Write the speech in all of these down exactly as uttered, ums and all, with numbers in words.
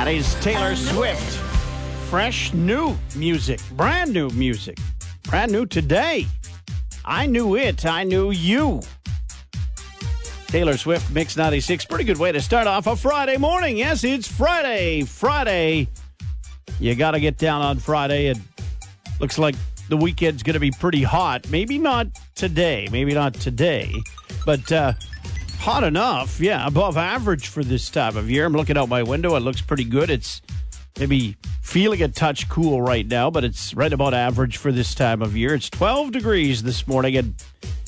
That is Taylor Swift. Fresh new music. Brand new music. Brand new today. I knew it. I knew you. Taylor Swift, Mix ninety-six. Pretty good way to start off a Friday morning. Yes, it's Friday. Friday. You got to get down on Friday. It looks like the weekend's going to be pretty hot. Maybe not today. Maybe not today. But uh, hot enough. Yeah, above average for this time of year. I'm looking out my window. It looks pretty good. It's maybe feeling a touch cool right now, but it's right about average for this time of year. It's twelve degrees this morning, and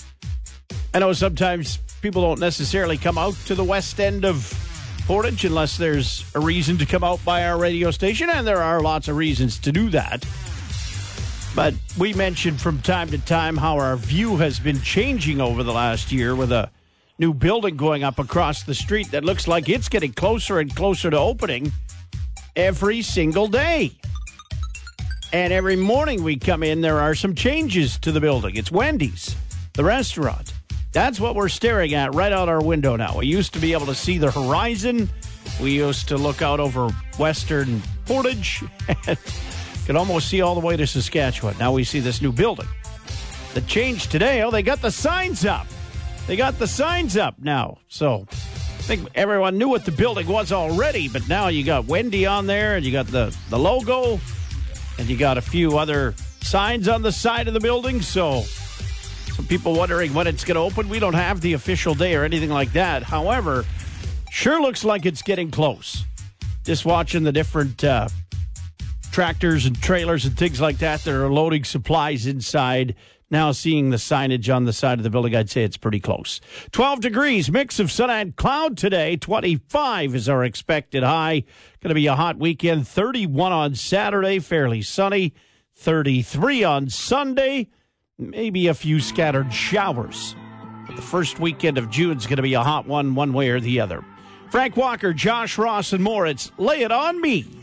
I know sometimes people don't necessarily come out to the west end of Portage unless there's a reason to come out by our radio station, and there are lots of reasons to do that. But we mentioned from time to time how our view has been changing over the last year with a new building going up across the street that looks like it's getting closer and closer to opening every single day. And every morning we come in, there are some changes to the building. It's Wendy's, the restaurant. That's what we're staring at right out our window now. We used to be able to see the horizon. We used to look out over western Portage and could almost see all the way to Saskatchewan. Now we see this new building. The change today, oh, they got the signs up. They got the signs up now. So I think everyone knew what the building was already, but now you got Wendy on there, and you got the, the logo, and you got a few other signs on the side of the building. So some people wondering when it's going to open. We don't have the official day or anything like that. However, sure looks like it's getting close. Just watching the different uh, tractors and trailers and things like that that are loading supplies inside. Now seeing the signage on the side of the building, I'd say it's pretty close. twelve degrees, mix of sun and cloud today. twenty-five is our expected high. Going to be a hot weekend. thirty-one on Saturday, fairly sunny. thirty-three on Sunday. Maybe a few scattered showers. But the first weekend of June is going to be a hot one, one way or the other. Frank Walker, Josh Ross, and more. It's Lay It On Me.